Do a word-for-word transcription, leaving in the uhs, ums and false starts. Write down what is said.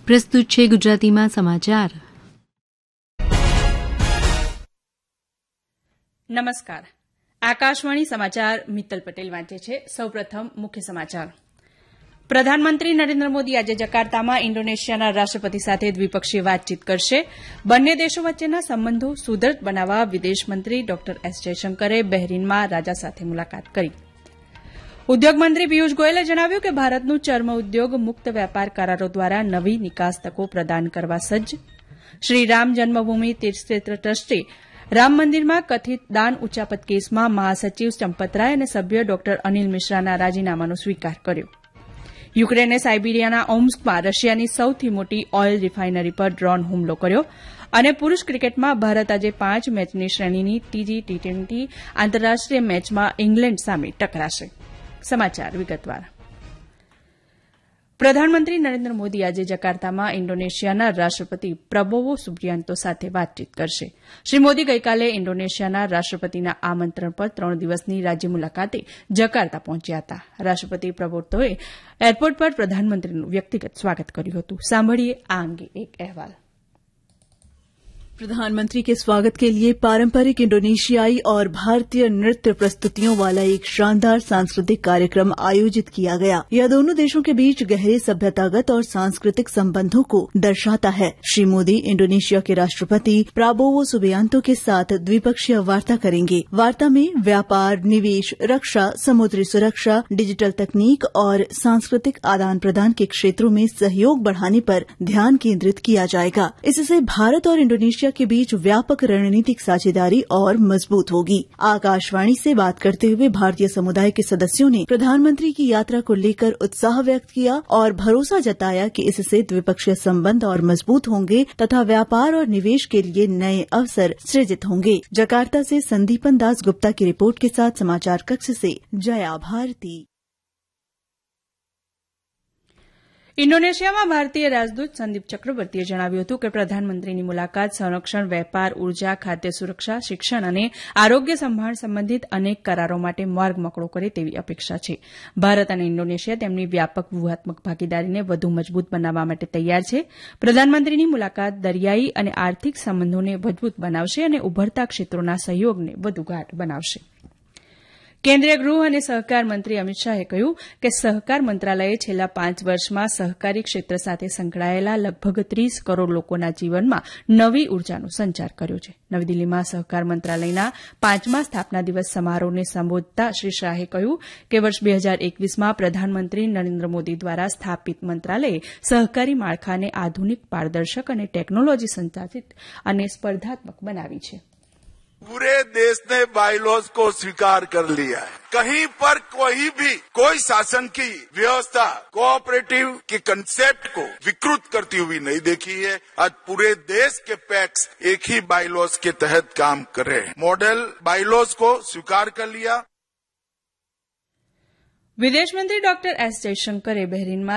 પ્રસ્તુત છે ગુજરાતીમાં સમાચાર. નમસ્કાર. આકાશવાણી સમાચાર મિત્તલ પટેલ વાંચે છે. સૌપ્રથમ મુખ્ય સમાચાર. પ્રધાનમંત્રી નરેન્દ્ર મોદી આજે જકાર્તામાં ઇન્ડોનેશિયાના રાષ્ટ્રપતિ સાથે દ્વિપક્ષીય વાતચીત કરશે. બંને દેશો વચ્ચેના સંબંધો સુદૃઢ બનાવવા વિદેશમંત્રી ડોક્ટર એસ જયશંકરે બહેરીનમાં રાજા સાથે મુલાકાત કરી. ઉદ્યોગમંત્રી પિયુષ ગોયલે જણાવ્યું કે ભારતનું ચર્મ ઉદ્યોગ મુક્ત વેપાર કરારો દ્વારા નવી નિકાસ તકો પ્રદાન કરવા સજ્જ. શ્રી રામ જન્મભૂમિ તીર્થક્ષેત્ર ટ્રસ્ટે રામ મંદિરમાં કથિત દાન ઉચાપત કેસમાં મહાસચિવ ચંપતરાય અને સભ્ય ડોક્ટર અનિલ મિશ્રાના રાજીનામાનો સ્વીકાર કર્યો. યુક્રેને સાયબિરિયાના ઓમ્સ્કમાં રશિયાની સૌથી મોટી ઓઇલ રિફાઇનરી પર ડ્રોન હુમલો કર્યો. અને પુરૂષ ક્રિકેટમાં ભારત આજે પાંચ મેચની શ્રેણીની ત્રીજી ટી ટ્વેન્ટી આંતરરાષ્ટ્રીય મેચમાં ઇંગ્લેન્ડ સામે ટકરાશે. સમાચાર વિગતવાર. પ્રધાનમંત્રી નરેન્દ્ર મોદી આજે જકાર્તામાં ઇન્ડોનેશિયાના રાષ્ટ્રપતિ પ્રબોવો સુબિયાન્તો સાથે વાતચીત કરશે. શ્રી મોદી ગઈકાલે ઇન્ડોનેશિયાના રાષ્ટ્રપતિના આમંત્રણ પર ત્રણ દિવસની રાજ્ય મુલાકાતે જકાર્તા પહોંચ્યા હતા. રાષ્ટ્રપતિ પ્રબોવોએ એરપોર્ટ પર પ્રધાનમંત્રીનું વ્યક્તિગત સ્વાગત કર્યું હતું. સાંભળીએ આ અંગે એક અહેવાલ. प्रधानमंत्री के स्वागत के लिए पारंपरिक इंडोनेशियाई और भारतीय नृत्य प्रस्तुतियों वाला एक शानदार सांस्कृतिक कार्यक्रम आयोजित किया गया. यह दोनों देशों के बीच गहरे सभ्यतागत और सांस्कृतिक संबंधों को दर्शाता है. श्री मोदी इंडोनेशिया के राष्ट्रपति प्राबोवो सुबियांतो के साथ द्विपक्षीय वार्ता करेंगे. वार्ता में व्यापार, निवेश, रक्षा, समुद्री सुरक्षा, डिजिटल तकनीक और सांस्कृतिक आदान प्रदान के क्षेत्रों में सहयोग बढ़ाने पर ध्यान केंद्रित किया जाएगा. इससे भारत और इंडोनेशिया के बीच व्यापक रणनीतिक साझेदारी और मजबूत होगी. आकाशवाणी से बात करते हुए भारतीय समुदाय के सदस्यों ने प्रधानमंत्री की यात्रा को लेकर उत्साह व्यक्त किया और भरोसा जताया कि इससे द्विपक्षीय संबंध और मजबूत होंगे तथा व्यापार और निवेश के लिए नए अवसर सृजित होंगे. जकार्ता से संदीपन दास गुप्ता की रिपोर्ट के साथ समाचार कक्ष से जया भारती. ઇન્ડોનેશિયામાં ભારતીય રાજદૂત સંદીપ ચક્રવર્તીએ જણાવ્યું હતું કે પ્રધાનમંત્રીની મુલાકાત સંરક્ષણ, વેપાર, ઉર્જા, ખાદ્ય સુરક્ષા, શિક્ષણ અને આરોગ્ય સંભાળ સંબંધિત અનેક કરારો માટે માર્ગ મોકળો કરે તેવી અપેક્ષા છે. ભારત અને ઇન્ડોનેશિયા તેમની વ્યાપક વ્યૂહાત્મક ભાગીદારીને વધુ મજબૂત બનાવવા માટે તૈયાર છે. પ્રધાનમંત્રીની મુલાકાત દરિયાઈ અને આર્થિક સંબંધોને મજબૂત બનાવશે અને ઉભરતા ક્ષેત્રોના સહયોગને વધુ ગાઢ બનાવશે. કેન્દ્રીય ગૃહ અને સહકાર મંત્રી અમિત શાહે કહ્યું કે સહકાર મંત્રાલયે છેલ્લા પાંચ વર્ષમાં સહકારી ક્ષેત્ર સાથે સંકળાયેલા લગભગ ત્રીસ કરોડ લોકોના જીવનમાં નવી ઉર્જાનો સંચાર કર્યો છે. નવી દિલ્હીમાં સહકાર મંત્રાલયના પાંચમા સ્થાપના દિવસ સમારોહને સંબોધતા શ્રી શાહે કહ્યું કે વર્ષ બે હજાર એકવીસમાં પ્રધાનમંત્રી નરેન્દ્ર મોદી દ્વારા સ્થાપિત મંત્રાલયે સહકારી માળખાને આધુનિક, પારદર્શક અને ટેકનોલોજી સંચાલિત અને સ્પર્ધાત્મક બનાવી છે. पूरे देश ने बायलॉज को स्वीकार कर लिया है. कहीं पर कोई भी कोई शासन की व्यवस्था कोऑपरेटिव के कंसेप्ट को विकृत करती हुई नहीं देखी है. आज पूरे देश के पैक्स एक ही बायलॉज के तहत काम कर रहे हैं. मॉडल बायलॉज को स्वीकार कर लिया. વિદેશમંત્રી ડોક્ટર એસ જયશંકરે બહેરીનમાં